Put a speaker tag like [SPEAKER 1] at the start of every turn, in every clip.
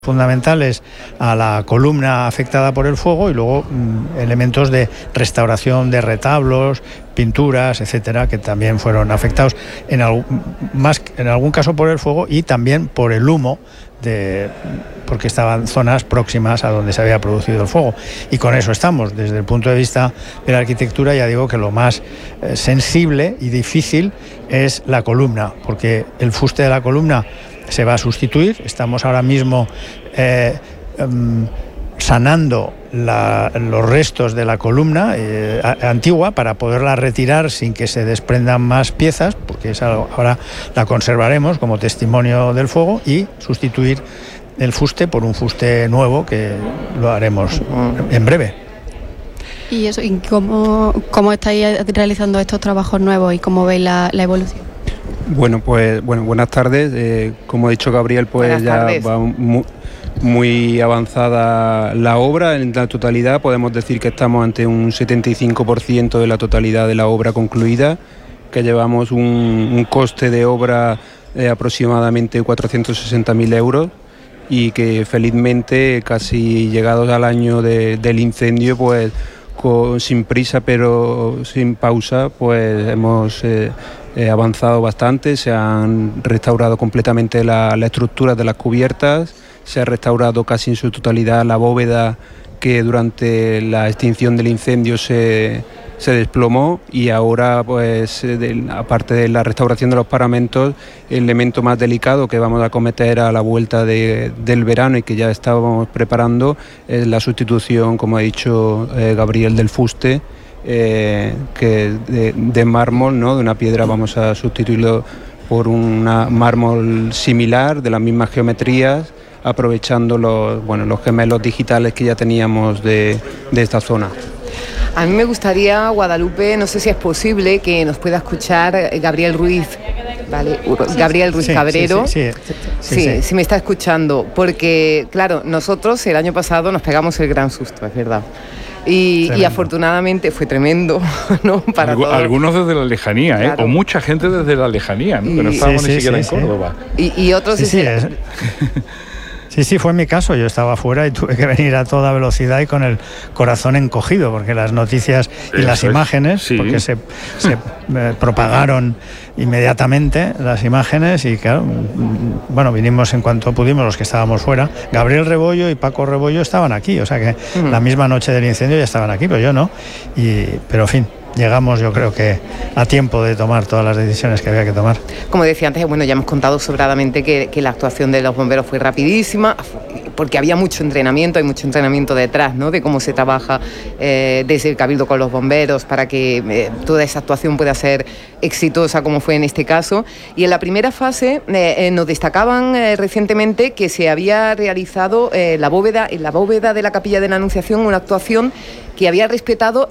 [SPEAKER 1] fundamentales a la columna afectada por el fuego y luego elementos de restauración de retablos, pinturas, etcétera, que también fueron afectados en algún caso por el fuego y también por el humo, porque estaban zonas próximas a donde se había producido el fuego. Y con eso estamos. Desde el punto de vista de la arquitectura, ya digo que lo más sensible y difícil es la columna, porque el fuste de la columna se va a sustituir. Estamos ahora mismo sanando los restos de la columna antigua para poderla retirar sin que se desprendan más piezas, porque esa ahora la conservaremos como testimonio del fuego, y sustituir el fuste por un fuste nuevo que lo haremos en breve.
[SPEAKER 2] ¿Y eso? ¿Y cómo estáis realizando estos trabajos nuevos y cómo veis la evolución?
[SPEAKER 3] Bueno, buenas tardes. Como ha dicho Gabriel, pues ya va muy avanzada la obra. En la totalidad podemos decir que estamos ante un 75% de la totalidad de la obra concluida, que llevamos un coste de obra de aproximadamente 460.000 euros y que felizmente, casi llegados al año del incendio, pues sin prisa pero sin pausa, pues hemos avanzado bastante. Se han restaurado completamente la estructura de las cubiertas, se ha restaurado casi en su totalidad la bóveda que durante la extinción del incendio se desplomó, y ahora, pues aparte de la restauración de los paramentos, el elemento más delicado que vamos a acometer a la vuelta del verano y que ya estábamos preparando es la sustitución, como ha dicho Gabriel, del fuste, que de mármol, ¿no? De una piedra vamos a sustituirlo por un mármol similar, de las mismas geometrías, aprovechando los gemelos digitales que ya teníamos de esta zona.
[SPEAKER 4] A mí me gustaría, Guadalupe, no sé si es posible que nos pueda escuchar Gabriel Ruiz, ¿vale? Gabriel Ruiz Cabrero. Sí, me está escuchando, porque claro, nosotros el año pasado nos pegamos el gran susto, es verdad. Y afortunadamente fue tremendo, ¿no? Para todos.
[SPEAKER 5] Algunos desde la lejanía, claro. O mucha gente desde la lejanía, ¿no? Que no estábamos ni siquiera en Córdoba.
[SPEAKER 4] Y otros...
[SPEAKER 1] Sí, fue mi caso. Yo estaba fuera y tuve que venir a toda velocidad y con el corazón encogido, porque las noticias y las imágenes, porque se propagaron inmediatamente las imágenes, y claro, vinimos en cuanto pudimos los que estábamos fuera. Gabriel Rebollo y Paco Rebollo estaban aquí, o sea que la misma noche del incendio ya estaban aquí, pero yo no. Pero en fin, llegamos, yo creo que a tiempo de tomar todas las decisiones que había que tomar.
[SPEAKER 4] Como decía antes, ya hemos contado sobradamente que la actuación de los bomberos fue rapidísima, porque había mucho entrenamiento, hay mucho entrenamiento detrás, ¿no? De cómo se trabaja desde el Cabildo con los bomberos para que toda esa actuación pueda ser exitosa, como fue en este caso. Y en la primera fase nos destacaban recientemente que se había realizado en la bóveda de la Capilla de la Anunciación, una actuación que había respetado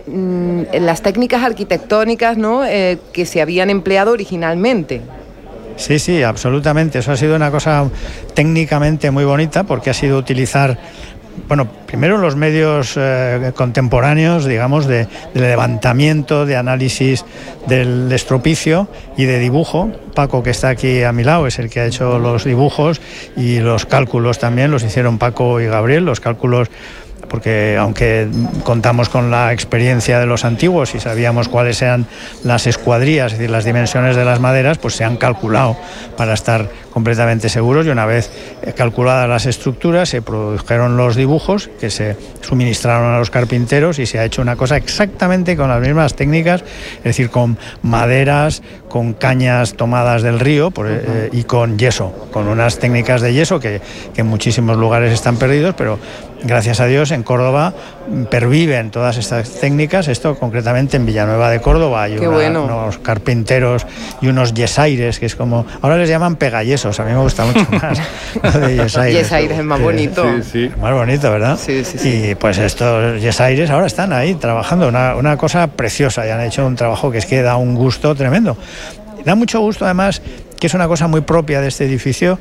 [SPEAKER 4] las técnicas arquitectónicas, ¿no? Que se habían empleado originalmente.
[SPEAKER 1] Sí, absolutamente. Eso ha sido una cosa técnicamente muy bonita, porque ha sido utilizar, primero los medios contemporáneos, digamos, de levantamiento, de análisis del estropicio y de dibujo. Paco, que está aquí a mi lado, es el que ha hecho los dibujos, y los cálculos también los hicieron Paco y Gabriel, los cálculos, porque aunque contamos con la experiencia de los antiguos y sabíamos cuáles eran las escuadrías, es decir, las dimensiones de las maderas, pues se han calculado para estar completamente seguros, y una vez calculadas las estructuras se produjeron los dibujos que se suministraron a los carpinteros, y se ha hecho una cosa exactamente con las mismas técnicas, es decir, con maderas, con cañas tomadas del río y con yeso, con unas técnicas de yeso que en muchísimos lugares están perdidos, pero gracias a Dios en Córdoba perviven todas estas técnicas. Esto concretamente en Villanueva de Córdoba hay unos carpinteros y unos yesaires, que es como, ahora les llaman pegayesos, a mí me gusta mucho más de yesaires.
[SPEAKER 4] Yesaires es más bonito.
[SPEAKER 1] Sí. Más bonito, ¿verdad?
[SPEAKER 4] Sí.
[SPEAKER 1] Y pues estos yesaires ahora están ahí trabajando, una cosa preciosa, y han hecho un trabajo que es que da un gusto tremendo. Da mucho gusto, además, que es una cosa muy propia de este edificio,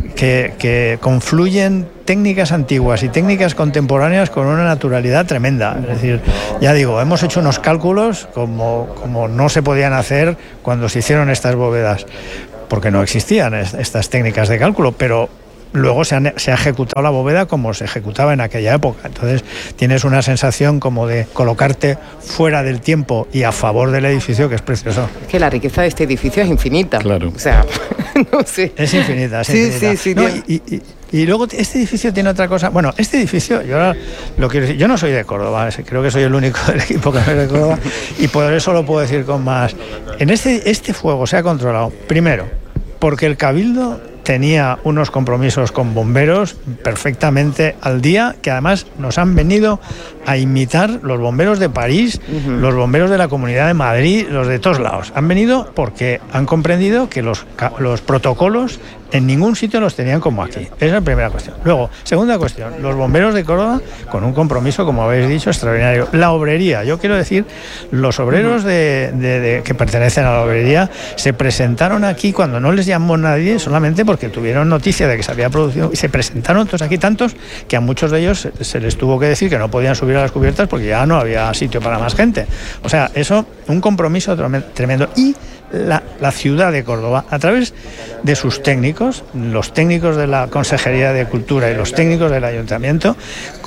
[SPEAKER 1] que confluyen técnicas antiguas y técnicas contemporáneas con una naturalidad tremenda. Es decir, ya digo, hemos hecho unos cálculos como no se podían hacer cuando se hicieron estas bóvedas, porque no existían estas técnicas de cálculo, pero luego se ha ejecutado la bóveda como se ejecutaba en aquella época. Entonces tienes una sensación como de colocarte fuera del tiempo y a favor del edificio, que es precioso.
[SPEAKER 4] Es que la riqueza de este edificio es infinita.
[SPEAKER 5] Claro.
[SPEAKER 4] O sea, no sé.
[SPEAKER 1] Es infinita, es infinita.
[SPEAKER 4] Sí.
[SPEAKER 1] No, y luego este edificio tiene otra cosa. Bueno, este edificio, yo ahora lo quiero decir, yo no soy de Córdoba, creo que soy el único del equipo que no es de Córdoba, y por eso lo puedo decir con más. En este fuego se ha controlado, primero, porque el Cabildo tenía unos compromisos con bomberos perfectamente al día, que además nos han venido a imitar los bomberos de París, los bomberos de la Comunidad de Madrid, los de todos lados. Han venido porque han comprendido que los protocolos en ningún sitio los tenían como aquí. Esa es la primera cuestión. Luego, segunda cuestión, los bomberos de Córdoba con un compromiso, como habéis dicho, extraordinario. La obrería, yo quiero decir, los obreros que pertenecen a la obrería se presentaron aquí cuando no les llamó nadie, solamente porque tuvieron noticia de que se había producido, y se presentaron todos aquí, tantos que a muchos de ellos se les tuvo que decir que no podían subir a las cubiertas porque ya no había sitio para más gente. O sea, eso, un compromiso tremendo. Y la ciudad de Córdoba, a través de sus técnicos, los técnicos de la Consejería de Cultura y los técnicos del Ayuntamiento,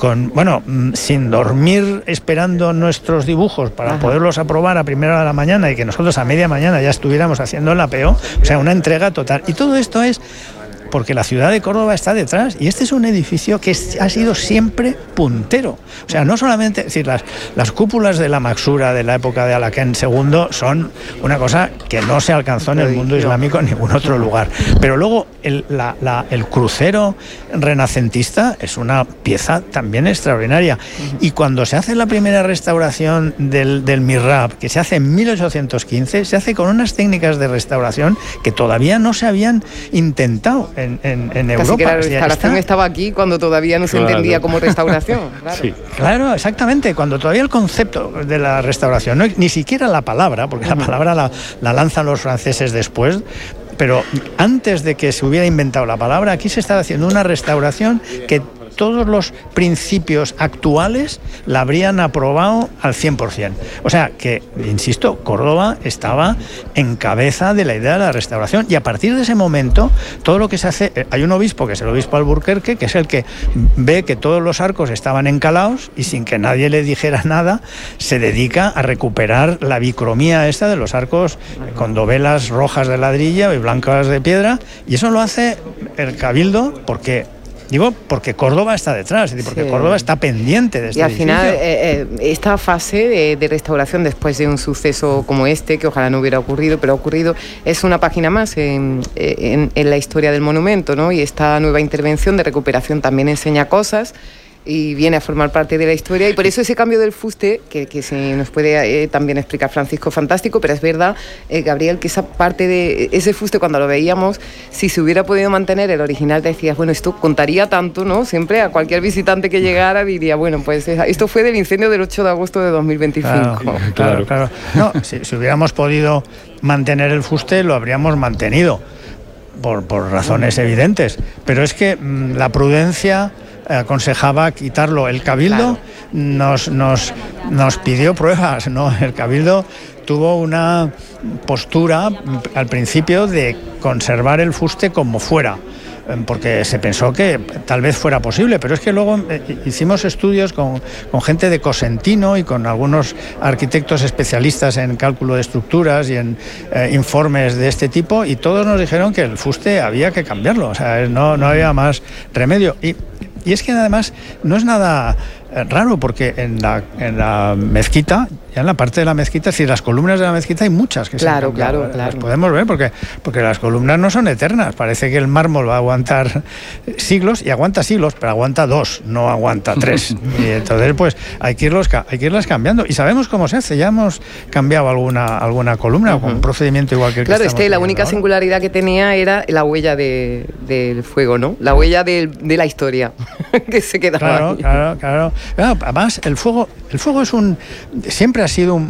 [SPEAKER 1] sin dormir esperando nuestros dibujos para poderlos aprobar a primera hora de la mañana y que nosotros a media mañana ya estuviéramos haciendo el apeo, o sea, una entrega total. Y todo esto es porque la ciudad de Córdoba está detrás, y este es un edificio que ha sido siempre puntero. O sea, no solamente, es decir, las cúpulas de la Maxura de la época de Alaquén II son una cosa que no se alcanzó en el mundo islámico en ningún otro lugar. Pero luego el crucero renacentista es una pieza también extraordinaria. Y cuando se hace la primera restauración del Mihrab, que se hace en 1815, se hace con unas técnicas de restauración que todavía no se habían intentado en Europa.
[SPEAKER 4] Casi que la restauración estaba aquí cuando todavía no se entendía como restauración. Claro.
[SPEAKER 5] Sí.
[SPEAKER 1] Claro, exactamente, cuando todavía el concepto de la restauración, ni siquiera la palabra, porque la palabra la lanzan los franceses después, pero antes de que se hubiera inventado la palabra, aquí se estaba haciendo una restauración que todos los principios actuales la habrían aprobado al 100%. O sea que, insisto, Córdoba estaba en cabeza de la idea de la restauración, y a partir de ese momento todo lo que se hace, hay un obispo que es el obispo Alburquerque, que es el que ve que todos los arcos estaban encalados y sin que nadie le dijera nada se dedica a recuperar la bicromía esta de los arcos con dovelas rojas de ladrillo y blancas de piedra, y eso lo hace el Cabildo porque Córdoba está detrás, porque Córdoba está pendiente de este edificio. Y al
[SPEAKER 4] final, esta fase de restauración después de un suceso como este, que ojalá no hubiera ocurrido, pero ha ocurrido, es una página más en la historia del monumento, ¿no? Y esta nueva intervención de recuperación también enseña cosas y viene a formar parte de la historia, y por eso ese cambio del fuste, que se nos puede también explicar Francisco, fantástico, pero es verdad, Gabriel, que esa parte de ese fuste, cuando lo veíamos, si se hubiera podido mantener el original, te decías, bueno, esto contaría tanto, ¿no? Siempre a cualquier visitante que llegara diría, bueno, pues esto fue del incendio del 8 de agosto de 2025.
[SPEAKER 1] Claro. No, si hubiéramos podido mantener el fuste, lo habríamos mantenido, por razones evidentes, pero es que la prudencia aconsejaba quitarlo. El Cabildo nos pidió pruebas, ¿no? El Cabildo tuvo una postura al principio de conservar el fuste como fuera, porque se pensó que tal vez fuera posible, pero es que luego hicimos estudios con gente de Cosentino y con algunos arquitectos especialistas en cálculo de estructuras y en informes de este tipo, y todos nos dijeron que el fuste había que cambiarlo, o sea, no había más remedio. Y es que además no es nada raro, porque en la mezquita, ya en la parte de la mezquita, es decir, las columnas de la mezquita hay muchas que se han cambiado. Las podemos ver porque las columnas no son eternas. Parece que el mármol va a aguantar siglos, y aguanta siglos, pero aguanta 2, no aguanta 3. Y entonces pues hay que irlas cambiando, y sabemos cómo se hace. Ya hemos cambiado alguna columna con un procedimiento igual que el que estamos haciendo
[SPEAKER 4] la única singularidad que tenía era la huella del fuego, ¿no? La huella de la historia que se quedaba ahí.
[SPEAKER 1] Claro. Además, el fuego siempre ha sido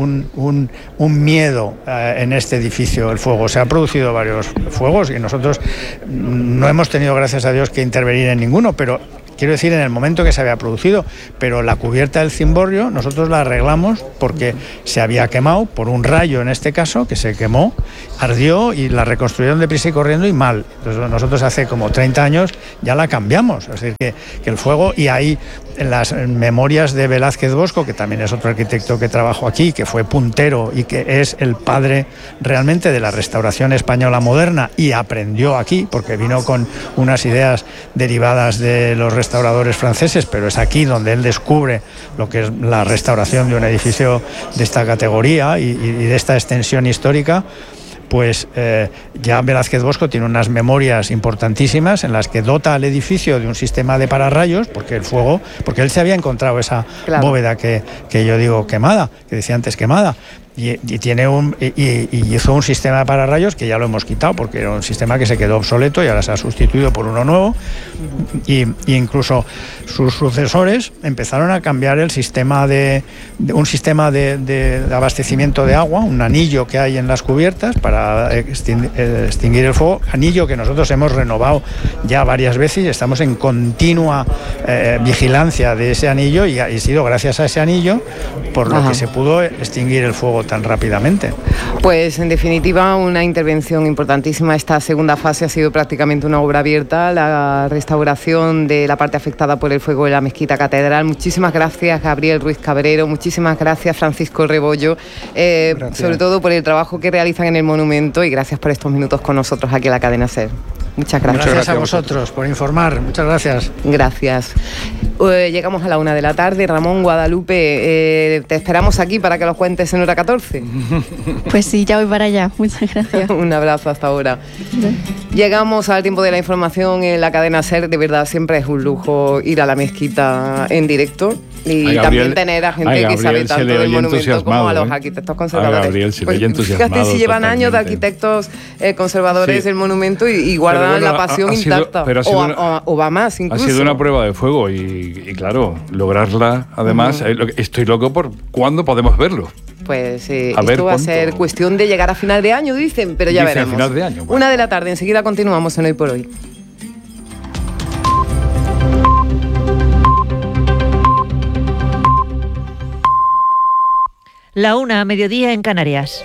[SPEAKER 1] un miedo en este edificio. El fuego, se han producido varios fuegos y nosotros no hemos tenido, gracias a Dios, que intervenir en ninguno, pero quiero decir, en el momento que se había producido, pero la cubierta del cimborrio nosotros la arreglamos porque se había quemado por un rayo, en este caso, que se quemó, ardió y la reconstruyeron deprisa y corriendo y mal. Entonces nosotros hace como 30 años ya la cambiamos, es decir, que el fuego, y ahí en las memorias de Velázquez Bosco, que también es otro arquitecto que trabajó aquí, que fue puntero y que es el padre realmente de la restauración española moderna y aprendió aquí, porque vino con unas ideas derivadas de los restauradores franceses, pero es aquí donde él descubre lo que es la restauración de un edificio de esta categoría y de esta extensión histórica. Pues ya Velázquez Bosco tiene unas memorias importantísimas en las que dota al edificio de un sistema de pararrayos, porque él se había encontrado esa bóveda que yo digo quemada, que decía antes quemada, y hizo un sistema de pararrayos que ya lo hemos quitado porque era un sistema que se quedó obsoleto y ahora se ha sustituido por uno nuevo, y incluso sus sucesores empezaron a cambiar el sistema de abastecimiento de agua, un anillo que hay en las cubiertas para extinguir el fuego, anillo que nosotros hemos renovado ya varias veces y estamos en continua vigilancia de ese anillo, y ha sido gracias a ese anillo por lo que se pudo extinguir el fuego tan rápidamente.
[SPEAKER 4] Pues en definitiva una intervención importantísima. Esta segunda fase ha sido prácticamente una obra abierta, la restauración de la parte afectada por el fuego de la Mezquita Catedral. Muchísimas gracias, Gabriel Ruiz Cabrero, muchísimas gracias, Francisco Rebollo, sobre todo por el trabajo que realizan en el monumento, y gracias por estos minutos con nosotros aquí en la cadena SER. Muchas gracias.
[SPEAKER 1] Gracias a vosotros por informar. Muchas gracias.
[SPEAKER 4] Gracias. Llegamos a la 1 de la tarde. Ramón, Guadalupe, te esperamos aquí para que los cuentes en hora 14.
[SPEAKER 2] Pues sí, ya voy para allá. Muchas gracias.
[SPEAKER 4] Un abrazo hasta ahora. Llegamos al tiempo de la información en la cadena SER. De verdad, siempre es un lujo ir a la mezquita en directo. Y también tener a gente que sabe tanto del monumento como a los arquitectos conservadores.
[SPEAKER 5] Gabriel, se ve entusiasmado.
[SPEAKER 4] Fíjate si llevan años de arquitectos conservadores del monumento y guardan la pasión intacta. O va más incluso.
[SPEAKER 5] Ha sido una prueba de fuego y claro, lograrla, además, estoy loco por cuándo podemos verlo.
[SPEAKER 4] Pues esto va a ser cuestión de llegar a final de año, dicen, pero ya veremos.
[SPEAKER 5] A final de año. Bueno.
[SPEAKER 4] 1 de la tarde, enseguida continuamos en Hoy por Hoy.
[SPEAKER 6] La 1, mediodía en Canarias.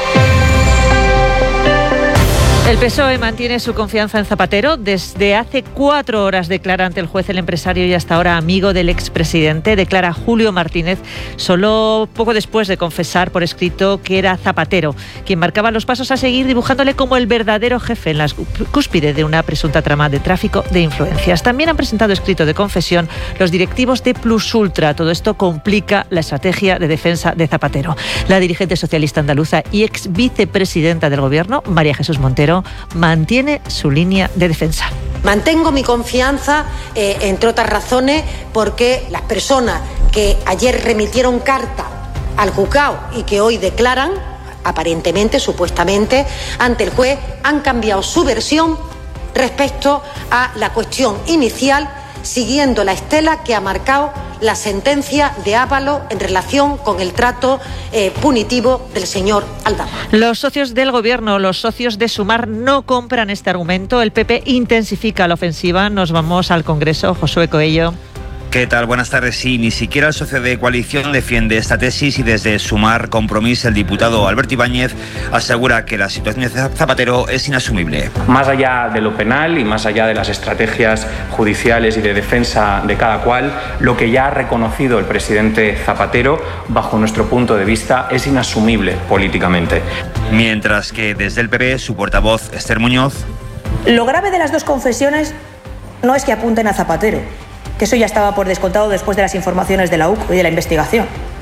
[SPEAKER 6] El PSOE mantiene su confianza en Zapatero. Desde hace 4 horas declara ante el juez el empresario y hasta ahora amigo del expresidente. Declara Julio Martínez, solo poco después de confesar por escrito que era Zapatero quien marcaba los pasos a seguir, dibujándole como el verdadero jefe en la cúspide de una presunta trama de tráfico de influencias. También han presentado escrito de confesión los directivos de Plus Ultra. Todo esto complica la estrategia de defensa de Zapatero. La dirigente socialista andaluza y ex vicepresidenta del Gobierno, María Jesús Montero, mantiene su línea de defensa.
[SPEAKER 7] Mantengo mi confianza, entre otras razones, porque las personas que ayer remitieron carta al juzgado y que hoy declaran, aparentemente, supuestamente, ante el juez, han cambiado su versión respecto a la cuestión inicial, siguiendo la estela que ha marcado la sentencia de Ábalos en relación con el trato punitivo del señor Aldama.
[SPEAKER 6] Los socios del Gobierno, los socios de Sumar, no compran este argumento. El PP intensifica la ofensiva. Nos vamos al Congreso. Josué Coello.
[SPEAKER 8] ¿Qué tal? Buenas tardes. Sí, ni siquiera el socio de coalición defiende esta tesis y desde Sumar Compromís el diputado Alberto Ibáñez asegura que la situación de Zapatero es inasumible.
[SPEAKER 9] Más allá de lo penal y más allá de las estrategias judiciales y de defensa de cada cual, lo que ya ha reconocido el presidente Zapatero, bajo nuestro punto de vista, es inasumible políticamente.
[SPEAKER 8] Mientras que desde el PP, su portavoz Esther Muñoz.
[SPEAKER 10] Lo grave de las dos confesiones no es que apunten a Zapatero, que eso ya estaba por descontado después de las informaciones de la UC y de la investigación.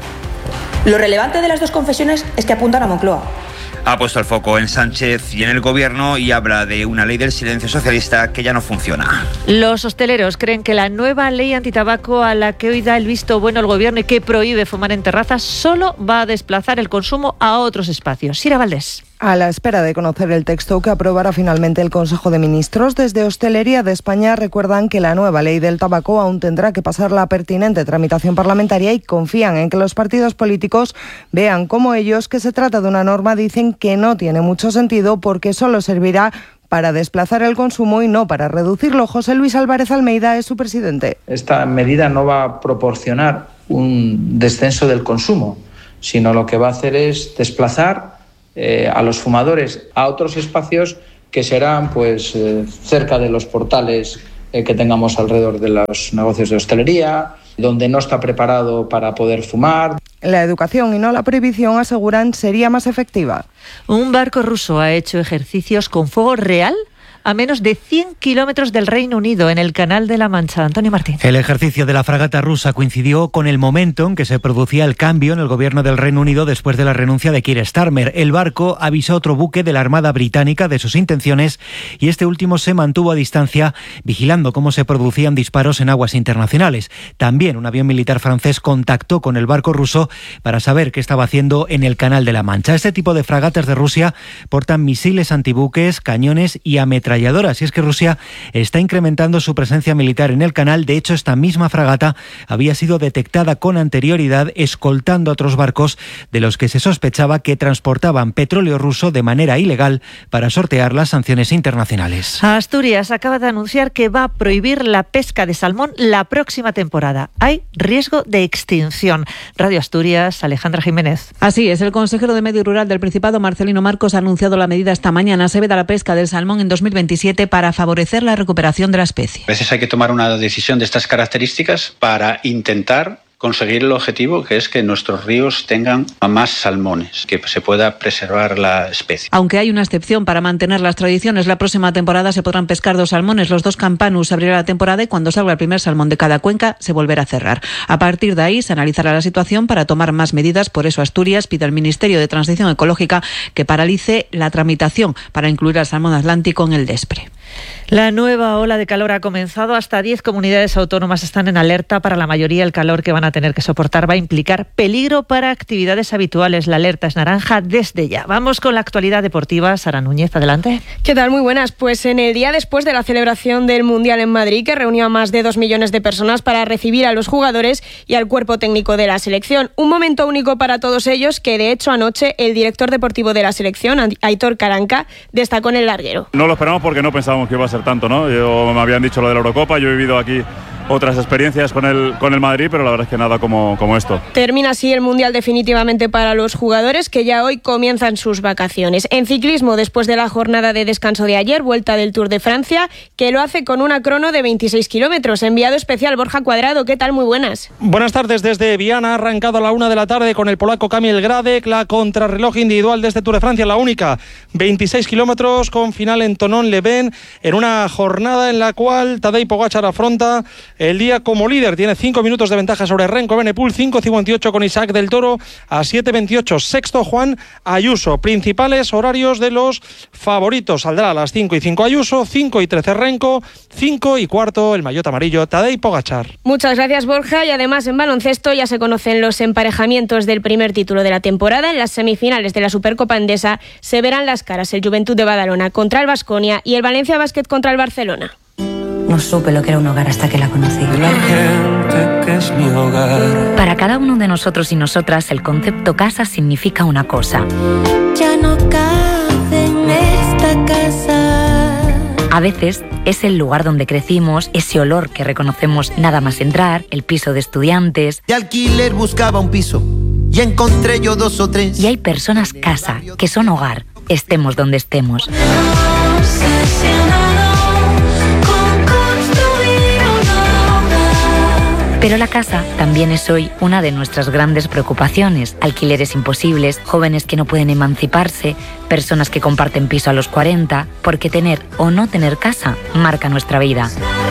[SPEAKER 10] Lo relevante de las dos confesiones es que apuntan a Moncloa.
[SPEAKER 8] Ha puesto el foco en Sánchez y en el Gobierno y habla de una ley del silencio socialista que ya no funciona.
[SPEAKER 6] Los hosteleros creen que la nueva ley antitabaco a la que hoy da el visto bueno el Gobierno y que prohíbe fumar en terrazas solo va a desplazar el consumo a otros espacios. Sira Valdés.
[SPEAKER 11] A la espera de conocer el texto que aprobará finalmente el Consejo de Ministros, desde Hostelería de España recuerdan que la nueva ley del tabaco aún tendrá que pasar la pertinente tramitación parlamentaria y confían en que los partidos políticos vean como ellos que se trata de una norma, dicen que no tiene mucho sentido porque solo servirá para desplazar el consumo y no para reducirlo. José Luis Álvarez Almeida es su presidente.
[SPEAKER 12] Esta medida no va a proporcionar un descenso del consumo, sino lo que va a hacer es desplazar a los fumadores a otros espacios que serán cerca de los portales que tengamos alrededor de los negocios de hostelería, donde no está preparado para poder fumar.
[SPEAKER 11] La educación y no la prohibición, aseguran, sería más efectiva.
[SPEAKER 6] Un barco ruso ha hecho ejercicios con fuego real a menos de 100 kilómetros del Reino Unido, en el Canal de la Mancha. Antonio Martín.
[SPEAKER 13] El ejercicio de la fragata rusa coincidió con el momento en que se producía el cambio en el gobierno del Reino Unido después de la renuncia de Keir Starmer. El barco avisó a otro buque de la Armada Británica de sus intenciones y este último se mantuvo a distancia, vigilando cómo se producían disparos en aguas internacionales. También un avión militar francés contactó con el barco ruso para saber qué estaba haciendo en el Canal de la Mancha. Este tipo de fragatas de Rusia portan misiles antibuques, cañones y ametralladoras. Y es que Rusia está incrementando su presencia militar en el canal. De hecho, esta misma fragata había sido detectada con anterioridad escoltando a otros barcos de los que se sospechaba que transportaban petróleo ruso de manera ilegal para sortear las sanciones internacionales.
[SPEAKER 6] Asturias acaba de anunciar que va a prohibir la pesca de salmón la próxima temporada. Hay riesgo de extinción. Radio Asturias, Alejandra Jiménez.
[SPEAKER 14] Así es, el consejero de Medio Rural del Principado, Marcelino Marcos, ha anunciado la medida esta mañana. Se veda la pesca del salmón en 2027 para favorecer la recuperación de la especie.
[SPEAKER 15] A veces hay que tomar una decisión de estas características para intentar conseguir el objetivo, que es que nuestros ríos tengan más salmones, que se pueda preservar la especie.
[SPEAKER 14] Aunque hay una excepción para mantener las tradiciones, la próxima temporada se podrán pescar 2 salmones, los 2 campanus. Se abrirá la temporada y cuando salga el primer salmón de cada cuenca se volverá a cerrar. A partir de ahí se analizará la situación para tomar más medidas. Por eso Asturias pide al Ministerio de Transición Ecológica que paralice la tramitación para incluir al salmón atlántico en el DESPRE.
[SPEAKER 6] La nueva ola de calor ha comenzado. Hasta 10 comunidades autónomas están en alerta. Para la mayoría, el calor que van a tener que soportar va a implicar peligro para actividades habituales. La alerta es naranja desde ya. Vamos con la actualidad deportiva. Sara Núñez, adelante.
[SPEAKER 16] ¿Qué tal? Muy buenas. Pues en el día después de la celebración del Mundial en Madrid, que reunió a más de 2 millones de personas para recibir a los jugadores y al cuerpo técnico de la selección. Un momento único para todos ellos que, de hecho, anoche el director deportivo de la selección, Aitor Karanka, destacó en el larguero.
[SPEAKER 17] No lo esperamos porque no pensábamos que iba a ser tanto, ¿no? Me habían dicho lo de la Eurocopa, yo he vivido aquí otras experiencias con el Madrid, pero la verdad es que nada como esto.
[SPEAKER 16] Termina así el Mundial definitivamente para los jugadores, que ya hoy comienzan sus vacaciones. En ciclismo, después de la jornada de descanso de ayer, vuelta del Tour de Francia, que lo hace con una crono de 26 kilómetros. Enviado especial Borja Cuadrado, ¿qué tal? Muy buenas.
[SPEAKER 18] Buenas tardes desde Viana, arrancado a la 1 de la tarde con el polaco Kamil Gradek, la contrarreloj individual de este Tour de Francia, la única, 26 kilómetros con final en Thonon-les-Bains, en una jornada en la cual Tadej Pogačar afronta el día como líder. Tiene 5 minutos de ventaja sobre Renko Evenepoel, 5:58 con Isaac del Toro, a 7:28 sexto Juan Ayuso. Principales horarios de los favoritos: saldrá a las 5:05 Ayuso, 5:13 Renko, 5:15 el maillot amarillo Tadej Pogačar.
[SPEAKER 16] Muchas gracias, Borja. Y además en baloncesto ya se conocen los emparejamientos del primer título de la temporada. En las semifinales de la Supercopa Endesa se verán las caras el Juventud de Badalona contra el Baskonia y el Valencia Basket contra el Barcelona.
[SPEAKER 19] No supe lo que era un hogar hasta que la conocí.
[SPEAKER 20] La gente que es mi hogar.
[SPEAKER 19] Para cada uno de nosotros y nosotras, el concepto casa significa una cosa.
[SPEAKER 20] Ya no cabe en esta casa.
[SPEAKER 19] A veces es el lugar donde crecimos, ese olor que reconocemos nada más entrar, el piso de estudiantes.
[SPEAKER 21] De alquiler buscaba un piso y encontré yo 2 o 3.
[SPEAKER 19] Y hay personas casa, que son hogar, estemos donde estemos. Pero la casa también es hoy una de nuestras grandes preocupaciones. Alquileres imposibles, jóvenes que no pueden emanciparse, personas que comparten piso a los 40, porque tener o no tener casa marca nuestra vida.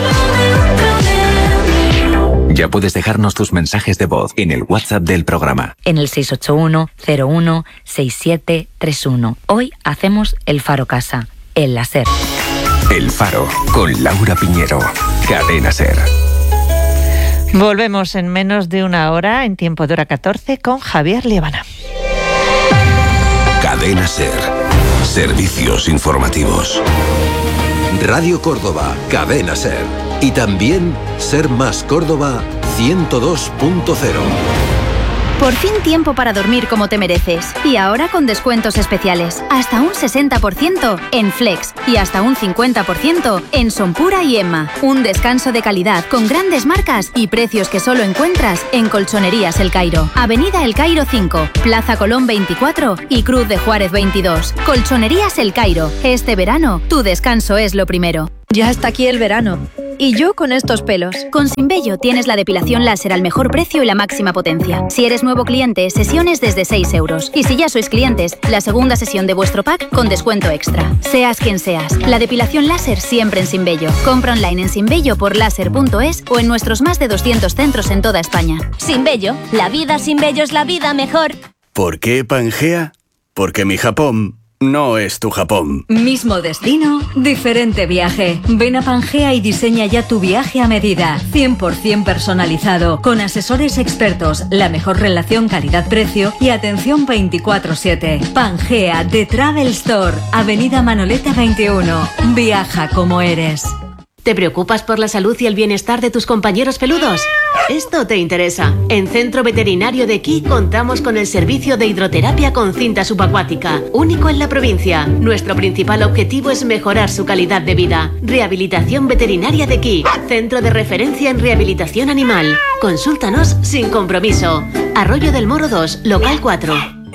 [SPEAKER 22] Ya puedes dejarnos tus mensajes de voz en el WhatsApp del programa.
[SPEAKER 19] En el 681-01-6731. Hoy hacemos El Faro Casa, el láser.
[SPEAKER 22] El Faro, con Laura Piñero. Cadena SER.
[SPEAKER 6] Volvemos en menos de una hora, en tiempo de hora 14, con Javier Liebana.
[SPEAKER 22] Cadena SER. Servicios informativos. Radio Córdoba, Cadena SER. Y y también Ser Más Córdoba 102.0.
[SPEAKER 1] Por fin tiempo para dormir como te mereces. Y ahora con descuentos especiales. Hasta un 60% en Flex y hasta un 50% en Sonpura y Emma. Un descanso de calidad con grandes marcas y precios que solo encuentras en Colchonerías El Cairo. Avenida El Cairo 5, Plaza Colón 24 y Cruz de Juárez 22. Colchonerías El Cairo. Este verano, tu descanso es lo primero.
[SPEAKER 3] Ya está aquí el verano. Y yo con estos pelos.
[SPEAKER 1] Con Sinbello tienes la depilación láser al mejor precio y la máxima potencia. Si eres nuevo cliente, sesiones desde 6 euros. Y si ya sois clientes, la segunda sesión de vuestro pack con descuento extra. Seas quien seas, la depilación láser siempre en Sinbello. Compra online en sinbelloporlaser.es o en nuestros más de 200 centros en toda España.
[SPEAKER 3] Sinbello, la vida sin bello es la vida mejor.
[SPEAKER 23] ¿Por qué Pangea? Porque mi Japón no es tu Japón.
[SPEAKER 24] Mismo destino, diferente viaje. Ven a Pangea y diseña ya tu viaje a medida. 100% personalizado, con asesores expertos, la mejor relación calidad-precio y atención 24/7. Pangea, The Travel Store, Avenida Manoleta 21. Viaja como eres.
[SPEAKER 25] ¿Te preocupas por la salud y el bienestar de tus compañeros peludos? Esto te interesa. En Centro Veterinario de Quí contamos con el servicio de hidroterapia con cinta subacuática, único en la provincia. Nuestro principal objetivo es mejorar su calidad de vida. Rehabilitación Veterinaria de Quí, centro de referencia en rehabilitación animal. Consúltanos sin compromiso. Arroyo del Moro 2, local 4.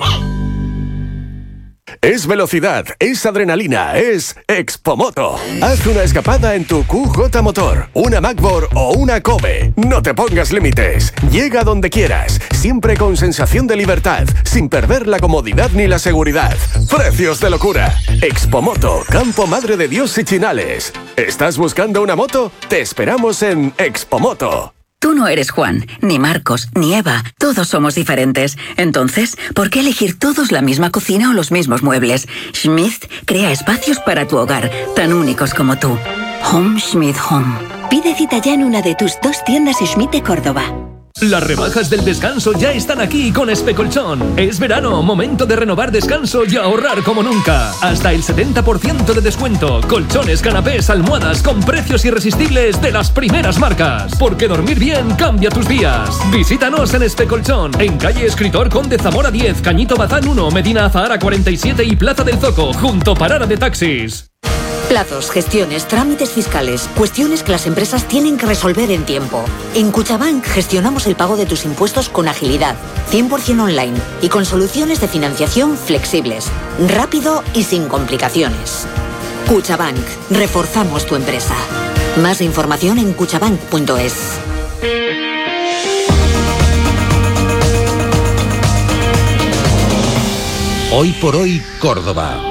[SPEAKER 26] Es velocidad, es adrenalina, es Expomoto. Haz una escapada en tu QJ Motor, una MacBook o una Kobe. No te pongas límites. Llega donde quieras, siempre con sensación de libertad, sin perder la comodidad ni la seguridad. Precios de locura. Expomoto, Campo Madre de Dios y Chinales. ¿Estás buscando una moto? Te esperamos en Expomoto.
[SPEAKER 27] Tú no eres Juan, ni Marcos, ni Eva. Todos somos diferentes. Entonces, ¿por qué elegir todos la misma cocina o los mismos muebles? Schmidt crea espacios para tu hogar, tan únicos como tú. Home Schmidt Home.
[SPEAKER 28] Pide cita ya en una de tus 2 tiendas Schmidt de Córdoba.
[SPEAKER 29] Las rebajas del descanso ya están aquí con Especolchón. Es verano, momento de renovar descanso y ahorrar como nunca. Hasta el 70% de descuento. Colchones, canapés, almohadas con precios irresistibles de las primeras marcas. Porque dormir bien cambia tus días. Visítanos en Especolchón, en calle Escritor Conde Zamora 10, Cañito Bazán 1, Medina Azahara 47 y Plaza del Zoco, junto Parada de Taxis.
[SPEAKER 28] Plazos, gestiones, trámites fiscales, cuestiones que las empresas tienen que resolver en tiempo. En Cuchabank gestionamos el pago de tus impuestos con agilidad, 100% online y con soluciones de financiación flexibles, rápido y sin complicaciones. Cuchabank, reforzamos tu empresa. Más información en cuchabank.es.
[SPEAKER 30] Hoy por hoy, Córdoba.